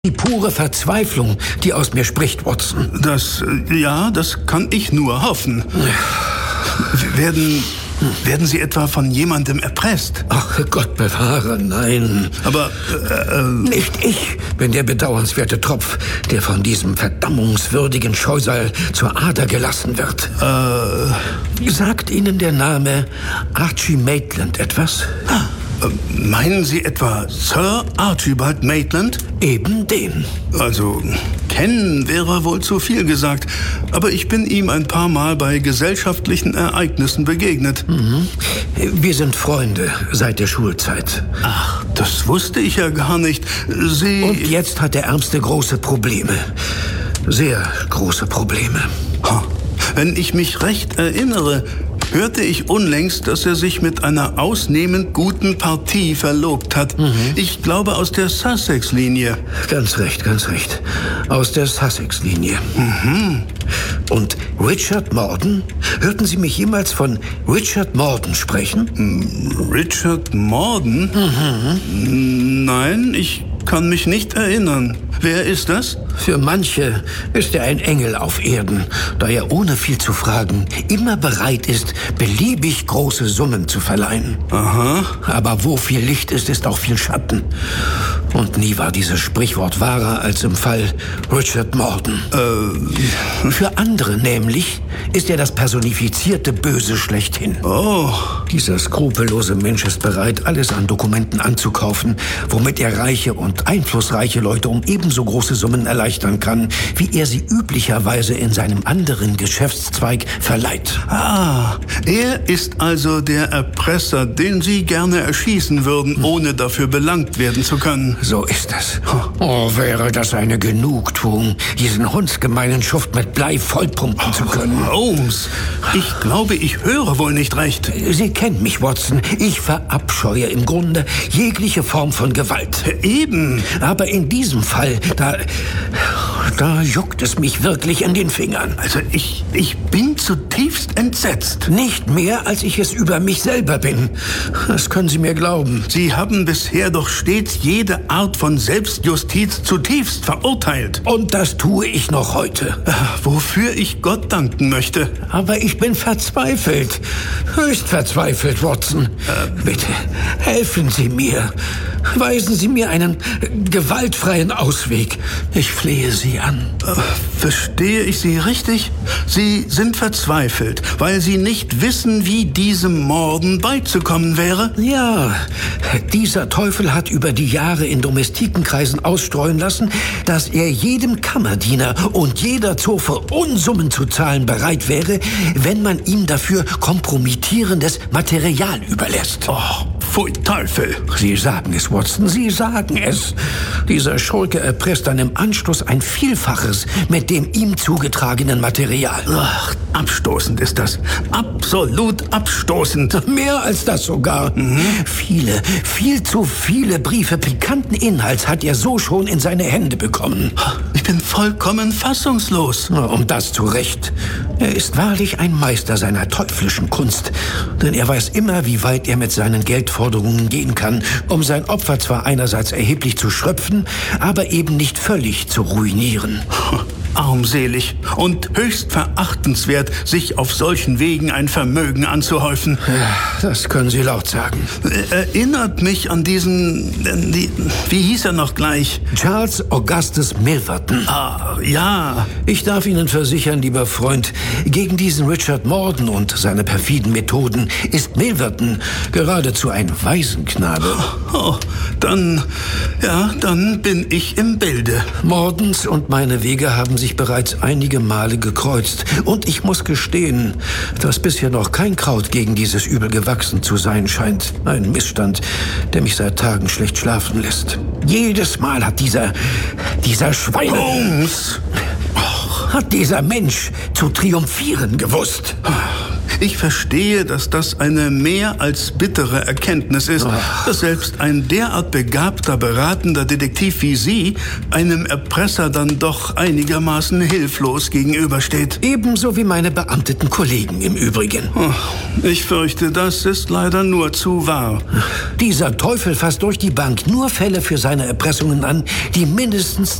Die pure Verzweiflung, die aus mir spricht, Watson. Das kann ich nur hoffen. Werden Sie etwa von jemandem erpresst? Ach, Gott bewahre, nein. Aber, Nicht ich bin der bedauernswerte Tropf, der von diesem verdammungswürdigen Scheusal zur Ader gelassen wird. Sagt Ihnen der Name Archie Maitland etwas? Meinen Sie etwa Sir Archibald Maitland? Eben den. Also, kennen wäre wohl zu viel gesagt. Aber ich bin ihm ein paar Mal bei gesellschaftlichen Ereignissen begegnet. Wir sind Freunde seit der Schulzeit. Ach, das wusste ich ja gar nicht. Sie... Und jetzt hat der Ärmste große Probleme. Sehr große Probleme. Wenn ich mich recht erinnere, hörte ich unlängst, dass er sich mit einer ausnehmend guten Partie verlobt hat. Ich glaube aus der Sussex-Linie. Ganz recht, ganz recht. Aus der Sussex-Linie. Und Richard Morden? Hörten Sie mich jemals von Richard Morden sprechen? Richard Morden? Nein, ich kann mich nicht erinnern. Wer ist das? Für manche ist er ein Engel auf Erden, da er ohne viel zu fragen immer bereit ist, beliebig große Summen zu verleihen. Aha. Aber wo viel Licht ist, ist auch viel Schatten. Und nie war dieses Sprichwort wahrer als im Fall Richard Morden. Für andere nämlich ist er das personifizierte Böse schlechthin. Oh. Dieser skrupellose Mensch ist bereit, alles an Dokumenten anzukaufen, womit er reiche und einflussreiche Leute um ebenso große Summen erleichtern kann, wie er sie üblicherweise in seinem anderen Geschäftszweig verleiht. Ah, er ist also der Erpresser, den Sie gerne erschießen würden, ohne dafür belangt werden zu können. So ist es. Oh, wäre das eine Genugtuung, diesen hundsgemeinen Schuft mit Blei vollpumpen zu können. Holmes, ich glaube, ich höre wohl nicht recht. Sie kennen mich, Watson. Ich verabscheue im Grunde jegliche Form von Gewalt. Eben. Aber in diesem Fall, da juckt es mich wirklich in den Fingern. Also ich bin zutiefst entsetzt. Nicht mehr, als ich es über mich selber bin. Das können Sie mir glauben. Sie haben bisher doch stets jede Art von Selbstjustiz zutiefst verurteilt. Und das tue ich noch heute. Wofür ich Gott danken möchte. Aber ich bin verzweifelt. Höchst verzweifelt, Watson. Bitte, helfen Sie mir. Weisen Sie mir einen gewaltfreien Ausweg. Ich flehe Sie an. Verstehe ich Sie richtig? Sie sind verzweifelt, weil Sie nicht wissen, wie diesem Morden beizukommen wäre? Ja, dieser Teufel hat über die Jahre in Domestikenkreisen ausstreuen lassen, dass er jedem Kammerdiener und jeder Zofe Unsummen zu zahlen bereit wäre, wenn man ihm dafür kompromittierendes Material überlässt. Oh, pfui Teufel! Sie sagen es, Watson, Sie sagen es. Dieser Schurke erpresst dann im Anschluss ein Vielfaches mit dem ihm zugetragenen Material. Ach, abstoßend ist das. Absolut abstoßend. Mehr als das sogar. Viel zu viele Briefe pikanten Inhalts hat er so schon in seine Hände bekommen. Ich bin vollkommen fassungslos. Und das zu Recht. Er ist wahrlich ein Meister seiner teuflischen Kunst. Denn er weiß immer, wie weit er mit seinen Geldforderungen gehen kann, um sein Opfer zwar einerseits erheblich zu schröpfen, aber eben nicht völlig zu ruinieren. Armselig und höchst verachtenswert, sich auf solchen Wegen ein Vermögen anzuhäufen. Ja, das können Sie laut sagen. Erinnert mich an diesen... wie hieß er noch gleich? Charles Augustus Milverton. Ah, ja. Ich darf Ihnen versichern, lieber Freund, gegen diesen Richard Morden und seine perfiden Methoden ist Milverton geradezu ein Waisenknabe. Oh, dann bin ich im Bilde. Mordens und meine Wege haben sich bereits einige Male gekreuzt. Und ich muss gestehen, dass bisher noch kein Kraut gegen dieses Übel gewachsen zu sein scheint. Ein Missstand, der mich seit Tagen schlecht schlafen lässt. Jedes Mal hat dieser Schweine... Holmes! Hat dieser Mensch zu triumphieren gewusst. Ich verstehe, dass das eine mehr als bittere Erkenntnis ist, dass selbst ein derart begabter, beratender Detektiv wie Sie einem Erpresser dann doch einigermaßen hilflos gegenübersteht. Ebenso wie meine beamteten Kollegen im Übrigen. Ich fürchte, das ist leider nur zu wahr. Dieser Teufel fasst durch die Bank nur Fälle für seine Erpressungen an, die mindestens